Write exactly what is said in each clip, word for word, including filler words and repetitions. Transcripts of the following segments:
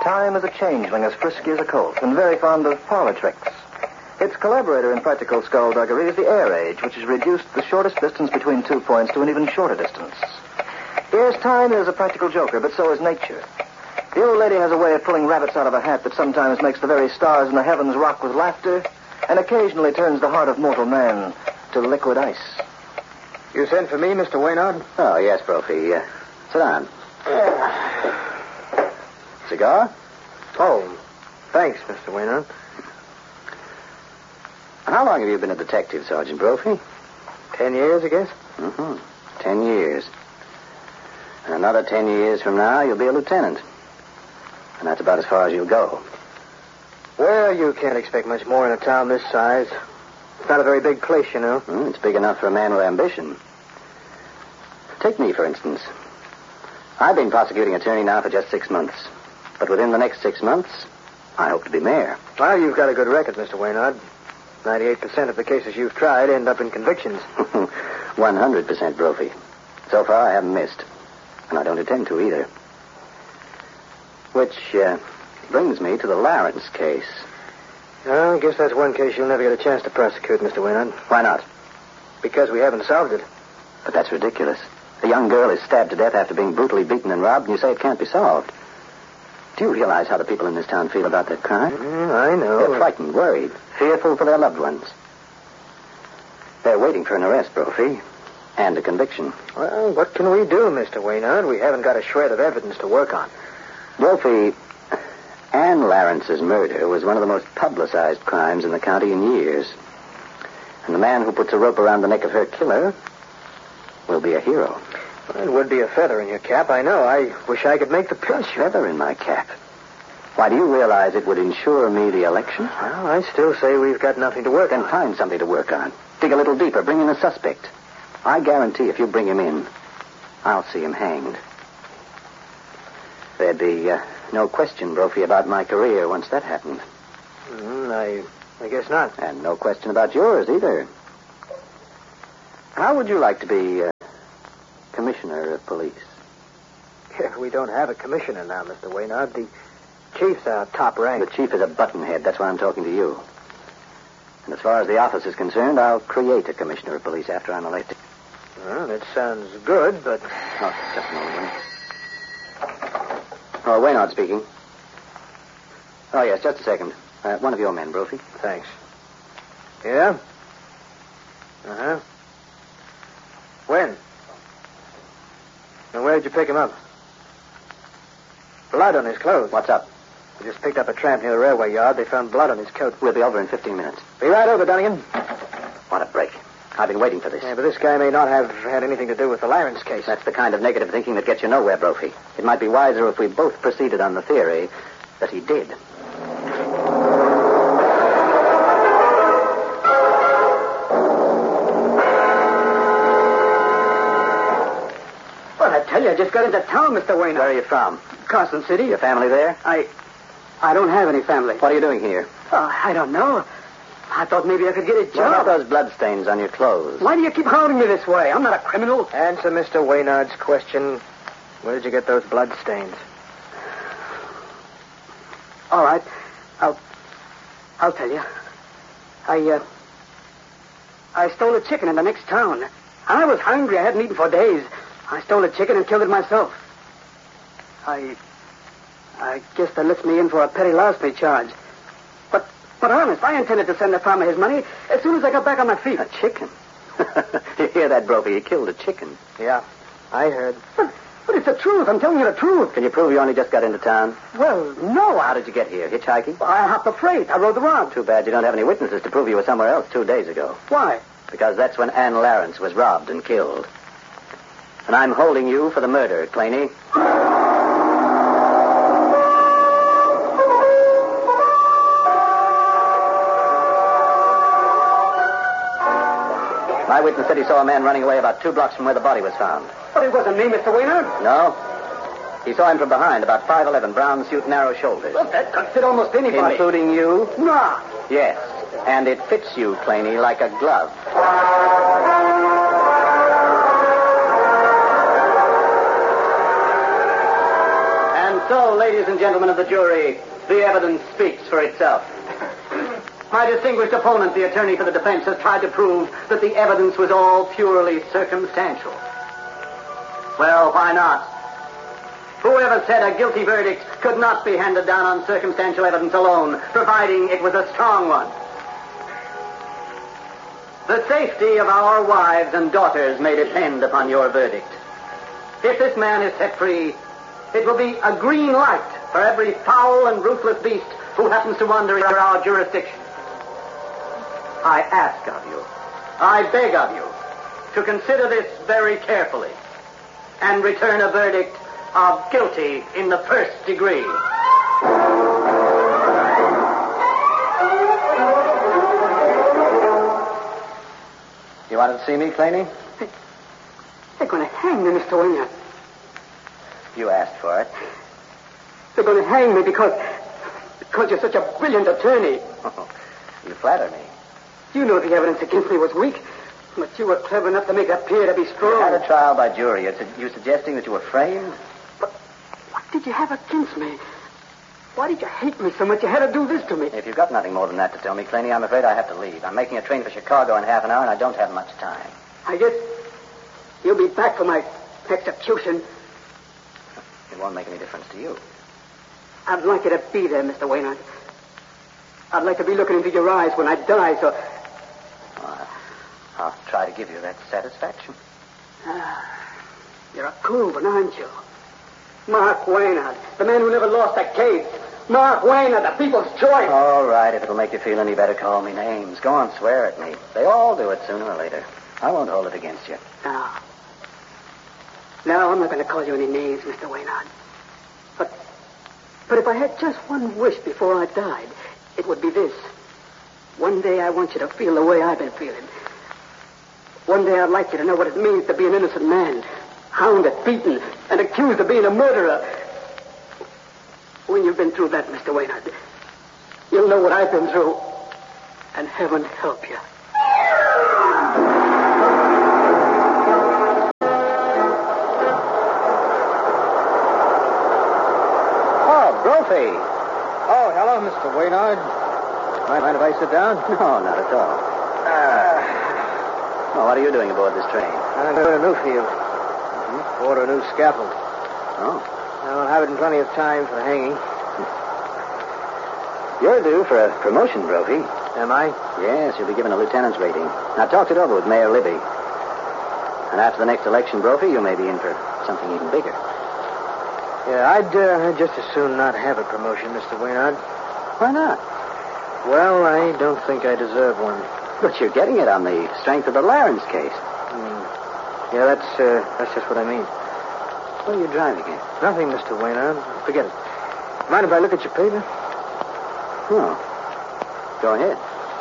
Time is a changeling as frisky as a colt and very fond of parlor tricks. Its collaborator in practical skullduggery is the air age, which has reduced the shortest distance between two points to an even shorter distance. Yes, Time is a practical joker, but so is nature. The old lady has a way of pulling rabbits out of a hat that sometimes makes the very stars in the heavens rock with laughter and occasionally turns the heart of mortal man to liquid ice. You sent for me, Mister Waynard? Oh, yes, Brophy. Uh, sit down. Cigar? Oh, thanks, Mister Waynard. How long have you been a detective, Sergeant Brophy? Ten years, I guess. Mm-hmm. Ten years. And another ten years from now, you'll be a lieutenant. And that's about as far as you'll go. Well, you can't expect much more in a town this size. It's not a very big place, you know. Mm, it's big enough for a man with ambition. Take me, for instance. I've been prosecuting attorney now for just six months. But within the next six months, I hope to be mayor. Well, you've got a good record, Mister Waynard. ninety-eight percent of the cases you've tried end up in convictions. one hundred percent, Brophy. So far, I haven't missed. And I don't intend to either. Which uh, brings me to the Lawrence case. Well, I guess that's one case you'll never get a chance to prosecute, Mister Waynard. Why not? Because we haven't solved it. But that's ridiculous. A young girl is stabbed to death after being brutally beaten and robbed, and you say it can't be solved. Do you realize how the people in this town feel about that crime? Mm, I know. They're frightened, worried, fearful for their loved ones. They're waiting for an arrest, Brophy, and a conviction. Well, what can we do, Mister Waynard? We haven't got a shred of evidence to work on. Brophy, Anne Lawrence's murder was one of the most publicized crimes in the county in years. And the man who puts a rope around the neck of her killer will be a hero. Well, it would be a feather in your cap, I know. I wish I could make the pitch. A feather in my cap? Why, do you realize it would ensure me the election? Well, I still say we've got nothing to work then on. Then find something to work on. Dig a little deeper. Bring in a suspect. I guarantee if you bring him in, I'll see him hanged. There'd be uh, no question, Brophy, about my career once that happened. Mm, I, I guess not. And no question about yours either. How would you like to be uh, commissioner of police? Yeah, we don't have a commissioner now, Mister Waynard. The chief's our top rank. The chief is a buttonhead. That's why I'm talking to you. And as far as the office is concerned, I'll create a commissioner of police after I'm elected. Well, it sounds good, but... Oh, just a moment, will you? Oh, Waynard speaking. Oh, yes, just a second. Uh, one of your men, Brophy. Thanks. Yeah? Uh-huh. When? And where did you pick him up? Blood on his clothes. What's up? We just picked up a tramp near the railway yard. They found blood on his coat. We'll be over in fifteen minutes. Be right over, Dunnigan. What a break. I've been waiting for this. Yeah, but this guy may not have had anything to do with the Lawrence case. That's the kind of negative thinking that gets you nowhere, Brophy. It might be wiser if we both proceeded on the theory that he did. Well, I tell you, I just got into town, Mister Waynard. Where are you from? Carson City. Your family there? I... I don't have any family. What are you doing here? Oh, I don't know. I thought maybe I could get a job. What about those bloodstains on your clothes? Why do you keep hounding me this way? I'm not a criminal. Answer Mister Waynard's question. Where did you get those blood stains? All right. I'll... I'll tell you. I, uh... I stole a chicken in the next town. I was hungry. I hadn't eaten for days. I stole a chicken and killed it myself. I... I guess that lets me in for a petty larceny charge. But, but honest, I intended to send the farmer his money as soon as I got back on my feet. A chicken? You hear that, Brophy? He killed a chicken. Yeah, I heard. But, but it's the truth. I'm telling you the truth. Can you prove you only just got into town? Well, no. How did you get here? Hitchhiking? I hopped the freight. I rode the road. Too bad you don't have any witnesses to prove you were somewhere else two days ago. Why? Because that's when Anne Lawrence was robbed and killed. And I'm holding you for the murder, Claney. My witness said he saw a man running away about two blocks from where the body was found. But it wasn't me, Mister Waynard. No? He saw him from behind, about five eleven, brown suit, narrow shoulders. Well, that could fit almost anybody. Including you? Nah. Yes. And it fits you, Claney, like a glove. And So, ladies and gentlemen of the jury, the evidence speaks for itself. My distinguished opponent, the attorney for the defense, has tried to prove that the evidence was all purely circumstantial. Well, why not? Whoever said a guilty verdict could not be handed down on circumstantial evidence alone, providing it was a strong one. The safety of our wives and daughters may depend upon your verdict. If this man is set free, it will be a green light for every foul and ruthless beast who happens to wander in our jurisdiction. I ask of you, I beg of you, to consider this very carefully and return a verdict of guilty in the first degree. You wanted to see me, Claney? They're going to hang me, Mister Wynyard. You asked for it. They're going to hang me because, because you're such a brilliant attorney. Oh, you flatter me. You know the evidence against me was weak, but you were clever enough to make it appear to be strong. You had a trial by jury. You're, su- you suggesting that you were framed? But what did you have against me? Why did you hate me so much you had to do this to me? If you've got nothing more than that to tell me, Claney, I'm afraid I have to leave. I'm making a train for Chicago in half an hour, and I don't have much time. I guess you'll be back for my execution. It won't make any difference to you. I'd like you to be there, Mister Waynard. I'd like to be looking into your eyes when I die, so... Well, I'll try to give you that satisfaction. Ah, you're a cool one, aren't you? Mark Waynard, the man who never lost a case. Mark Waynard, the people's choice. All right, if it'll make you feel any better, call me names. Go on, swear at me. They all do it sooner or later. I won't hold it against you. No. No, I'm not going to call you any names, Mister Waynard. But, but if I had just one wish before I died, it would be this. One day I want you to feel the way I've been feeling. One day I'd like you to know what it means to be an innocent man, hounded, beaten, and accused of being a murderer. When you've been through that, Mister Waynard, you'll know what I've been through, and heaven help you. Oh, Brophy. Oh, hello, Mister Waynard. Mind if I sit down? No, not at all. Uh, Well, what are you doing aboard this train? I'm going to Newfield. Mm-hmm. Order a new scaffold. Oh. I'll have it in plenty of time for the hanging. You're due for a promotion, Brophy. Am I? Yes, you'll be given a lieutenant's rating. Now, talk it over with Mayor Libby. And after the next election, Brophy, you may be in for something even bigger. Yeah, I'd, uh, I'd just as soon not have a promotion, Mister Waynard. Why not? Well, I don't think I deserve one. But you're getting it on the strength of the Lawrence case. Mm. Yeah, that's, uh, that's just what I mean. What are you driving at? Nothing, Mister Waynard. Forget it. Mind if I look at your paper? Oh. Go ahead.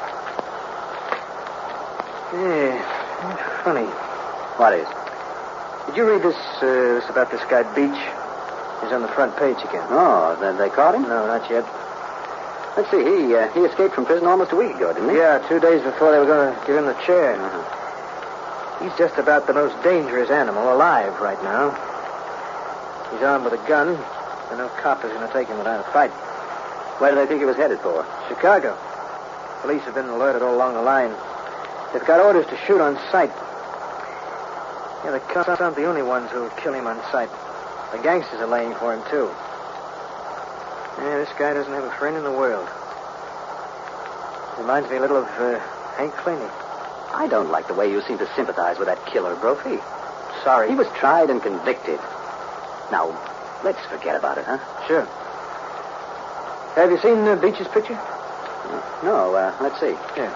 Yeah, funny. What is? Did you read this, uh, this about this guy Beach? He's on the front page again. Oh, they, they caught him? No, not yet. Let's see, he uh, he escaped from prison almost a week ago, didn't he? Yeah, two days before they were going to give him the chair. Uh-huh. He's just about the most dangerous animal alive right now. He's armed with a gun, and no cop is going to take him without a fight. Where do they think he was headed for? Chicago. Police have been alerted all along the line. They've got orders to shoot on sight. Yeah, the cops aren't the only ones who'll kill him on sight. The gangsters are laying for him, too. Yeah, this guy doesn't have a friend in the world. Reminds me a little of uh, Hank Claney. I don't like the way you seem to sympathize with that killer, Brophy. Sorry. He was tried and convicted. Now, let's forget about it, huh? Sure. Have you seen uh, Beach's picture? No, uh, let's see. Yeah.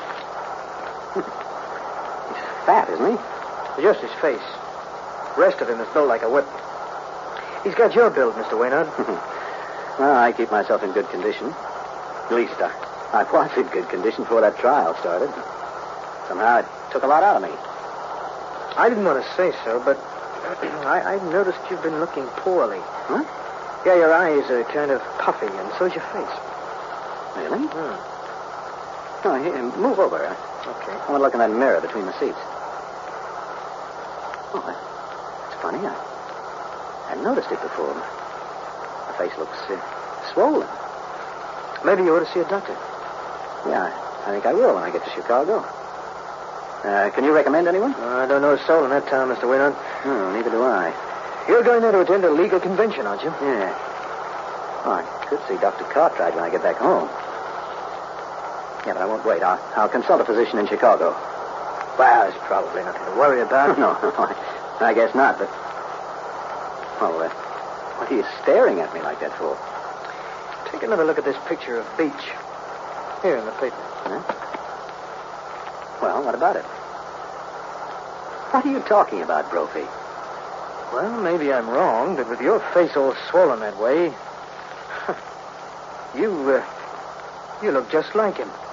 He's fat, isn't he? Just his face. The rest of him is built like a whip. He's got your build, Mister Waynard. Well, I keep myself in good condition. At least I, I was in good condition before that trial started. Somehow it took a lot out of me. I didn't want to say so, but I, I noticed you've been looking poorly. Huh? Yeah, your eyes are kind of puffy, and so's your face. Really? Hmm. Oh, here, move over. I, Okay. I want to look in that mirror between the seats. Oh, that, that's funny. I hadn't noticed it before. looks uh, swollen. Maybe you ought to see a doctor. Yeah, I think I will when I get to Chicago. Uh, can you recommend anyone? Uh, I don't know a soul in that town, Mister Waynard. No, neither do I. You're going there to attend a legal convention, aren't you? Yeah. Oh, I could see Doctor Cartwright when I get back home. Yeah, but I won't wait. I'll, I'll consult a physician in Chicago. Well, there's probably nothing to worry about. No, no, I, I guess not, but... Well, uh, what are you staring at me like that for? Take another look at this picture of Beach. Here in the paper. Huh? Well, what about it? What are you talking about, Brophy? Well, maybe I'm wrong, but with your face all swollen that way... you, uh, you look just like him.